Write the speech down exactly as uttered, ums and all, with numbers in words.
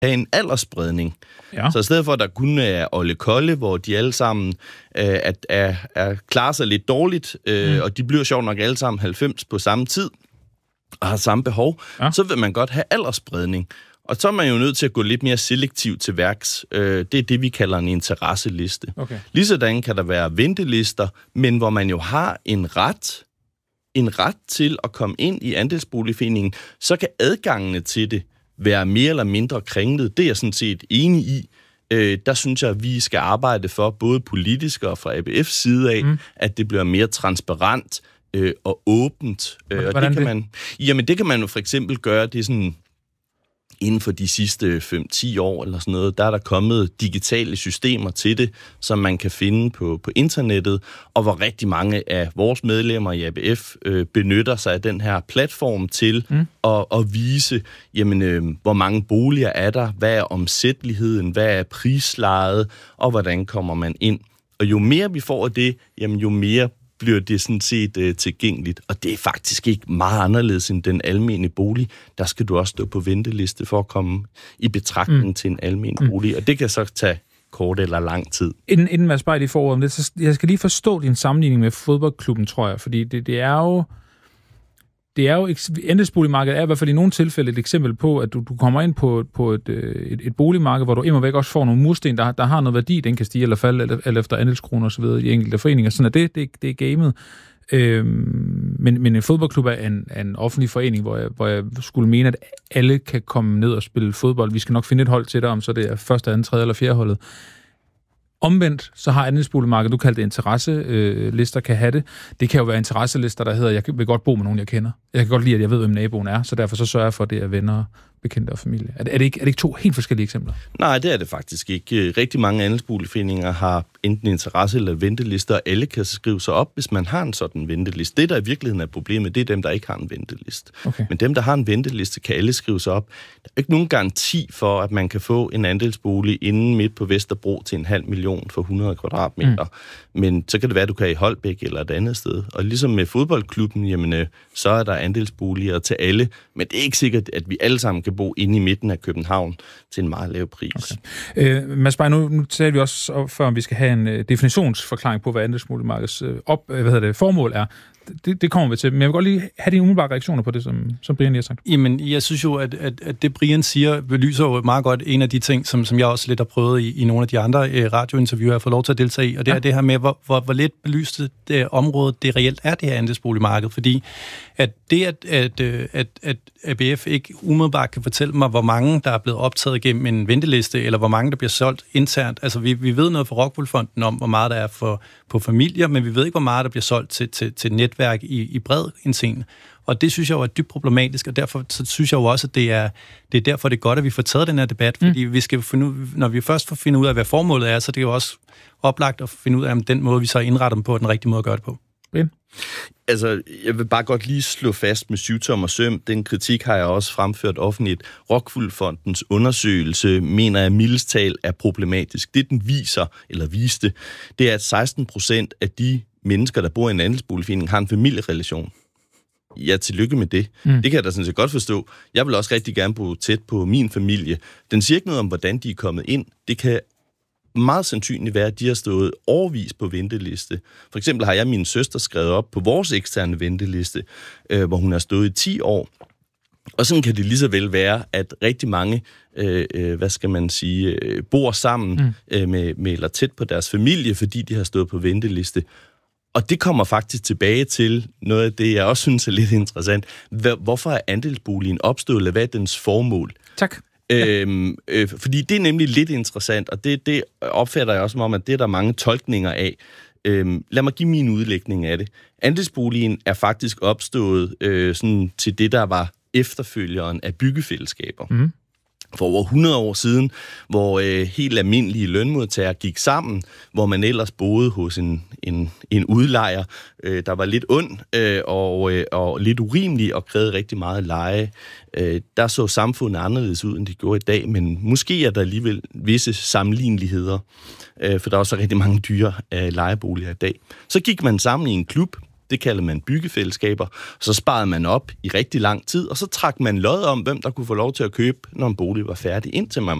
have en aldersspredning. Ja. Så i stedet for, at der kun er Olle Kolle, hvor de alle sammen øh, er, er, er, klarer sig lidt dårligt, øh, mm. og de bliver sjovt nok alle sammen halvfems på samme tid, og har samme behov, ja. Så vil man godt have aldersspredning. Og så er man jo nødt til at gå lidt mere selektivt til værks. Øh, det er det, vi kalder en interesseliste. Okay. Ligesådan kan der være ventelister, men hvor man jo har en ret, en ret til at komme ind i andelsboligforeningen, så kan adgangene til det være mere eller mindre kringlet. Det er jeg sådan set enig i. Øh, der synes jeg, at vi skal arbejde for, både politisk og fra A B F's side af, mm. at det bliver mere transparent øh, og åbent. Øh, og det kan man, jamen, det kan man jo for eksempel gøre, det er sådan, inden for de sidste fem til ti år eller sådan noget, der er der kommet digitale systemer til det, som man kan finde på, på internettet, og hvor rigtig mange af vores medlemmer i A B F øh, benytter sig af den her platform til mm. at, at vise, jamen, øh, hvor mange boliger er der, hvad er omsætteligheden, hvad er prislejet, og hvordan kommer man ind. Og jo mere vi får af det, jamen, jo mere bliver det sådan set uh, tilgængeligt. Og det er faktisk ikke meget anderledes end den almene bolig. Der skal du også stå på venteliste for at komme i betragtning mm. til en almen bolig. Og det kan så tage kort eller lang tid. Inden, inden man spørger i forhold om det, så jeg skal lige forstå din sammenligning med fodboldklubben, tror jeg. Fordi det, det er jo... Det er jo, andelsboligmarkedet er i hvert fald i nogle tilfælde et eksempel på, at du, du kommer ind på, på et, et, et boligmarked, hvor du immer væk også får nogle mursten, der, der har noget værdi, den kan stige eller falde, eller, eller efter andelskroner og så videre i enkelte foreninger. Sådan er det, det, det er gamet. Øhm, men, men en fodboldklub er en, en offentlig forening, hvor jeg, hvor jeg skulle mene, at alle kan komme ned og spille fodbold. Vi skal nok finde et hold til dig, om så det er første, anden, tredje eller fjerde holdet. Omvendt, så har andelsboligmarkedet, du kalder det interesselister, øh, kan have det. Det kan jo være interesselister, der hedder, jeg vil godt bo med nogen, jeg kender. Jeg kan godt lide, at jeg ved, hvem naboen er, så derfor så sørger jeg for, at det er venner, bekendte og familie. Er det, er, det ikke, er det ikke to helt forskellige eksempler? Nej, det er det faktisk ikke. Rigtig mange andelsboligforeninger har enten interesse eller ventelister, og alle kan skrive sig op, hvis man har en sådan venteliste. Det, der i virkeligheden er problemet, det er dem, der ikke har en venteliste. Okay. Men dem, der har en venteliste, kan alle skrive sig op. Der er ikke nogen garanti for, at man kan få en andelsbolig inden midt på Vesterbro til en halv million for hundrede kvadratmeter. Mm. Men så kan det være, at du kan i Holbæk eller et andet sted. Og ligesom med fodboldklubben, jamen, så er der andelsboliger til alle, men det er ikke sikkert, at vi alle sammen kan bo inde i midten af København til en meget lav pris. Okay. Øh, Mads Bay, nu, nu taler vi også før, om vi skal have en uh, definitionsforklaring på, hvad andelsboligmarkedets uh, op, hvad hedder det, formål er. Det, det kommer vi til, men jeg vil godt lige have dine umiddelbare reaktioner på det, som, som Brian lige har sagt. Jamen, jeg synes jo, at, at, at det Brian siger, belyser jo meget godt en af de ting, som, som jeg også lidt har prøvet i, i nogle af de andre eh, radiointerviewer, jeg har fået lov til at deltage i, og det ja. er det her med, hvor, hvor, hvor lidt belyst det område, det reelt er, det her andelsboligmarked, fordi at det, at, at, at, at A B F ikke umiddelbart kan fortælle mig, hvor mange, der er blevet optaget gennem en venteliste, eller hvor mange, der bliver solgt internt. Altså, vi, vi ved noget fra Rockwool Fonden om, hvor meget der er for, på familier, men vi ved ikke, hvor meget der bliver solgt til, til, til netværk i, i bred indseende. Og det synes jeg jo er dybt problematisk, og derfor så synes jeg jo også, at det er, det er derfor, det er godt, at vi får taget den her debat, fordi mm. vi skal finde ud, når vi først får finde ud af, hvad formålet er, så det er jo også oplagt at finde ud af, om den måde, vi så indretter dem på, er den rigtige måde at gøre det på. Ben? Altså, jeg vil bare godt lige slå fast med syvtom og søm. Den kritik har jeg også fremført offentligt. Rockwool Fondens undersøgelse mener jeg mildest talt er problematisk. Det, den viser, eller viste, det er, at seksten procent af de mennesker, der bor i en andelsboligforening, har en familierelation. Ja, tillykke med det. Mm. Det kan jeg da sådan set godt forstå. Jeg vil også rigtig gerne bo tæt på min familie. Den siger ikke noget om, hvordan de er kommet ind. Det kan meget sandsynligt være, at de har stået årevis på venteliste. For eksempel har jeg min søster skrevet op på vores eksterne venteliste, øh, hvor hun har stået i ti år. Og sådan kan det lige så vel være, at rigtig mange, øh, øh, hvad skal man sige, øh, bor sammen mm. øh, med, med eller tæt på deres familie, fordi de har stået på venteliste. Og det kommer faktisk tilbage til noget af det, jeg også synes er lidt interessant. Hvorfor er andelsboligen opstået, eller hvad er dens formål? Tak. Øhm, øh, fordi det er nemlig lidt interessant, og det, det opfatter jeg også som om, at det er der mange tolkninger af. Øhm, lad mig give min udlægning af det. Andelsboligen er faktisk opstået øh, sådan til det, der var efterfølgeren af byggefællesskaber. Mm. For over hundrede år siden, hvor øh, helt almindelige lønmodtagere gik sammen, hvor man ellers boede hos en, en, en udlejer, øh, der var lidt ond øh, og, øh, og lidt urimelig og krævede rigtig meget leje. Øh, der så samfundet anderledes ud, end det gjorde i dag, men måske er der alligevel visse sammenligneligheder, øh, for der er også rigtig mange dyre øh, lejeboliger i dag. Så gik man sammen i en klub. Det kaldte man byggefællesskaber. Så sparede man op i rigtig lang tid, og så trak man lod om, hvem der kunne få lov til at købe, når en bolig var færdig, indtil man